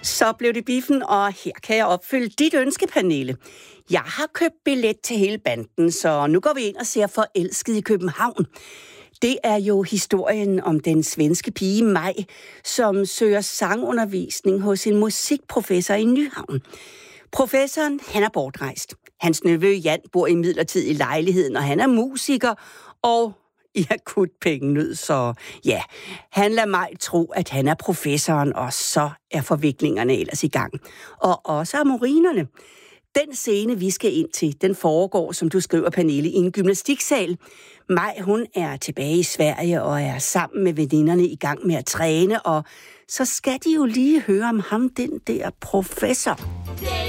Så blev det biffen, og her kan jeg opfylde dit ønske, Pernille. Jeg har købt billet til hele banden, så nu går vi ind og ser Forelsket i København. Det er jo historien om den svenske pige Maj, som søger sangundervisning hos en musikprofessor i Nyhavn. Professoren, han er bortrejst. Hans nevø Jan bor imidlertid i lejligheden, og han er musiker og i akut pengenød, så ja, han lader mig tro, at han er professoren, og så er forviklingerne ellers i gang. Og også amorinerne. Den scene, vi skal ind til, den foregår, som du skriver, Pernille, i en gymnastiksal. Maj, hun er tilbage i Sverige og er sammen med veninderne i gang med at træne, og så skal de jo lige høre om ham, den der professor.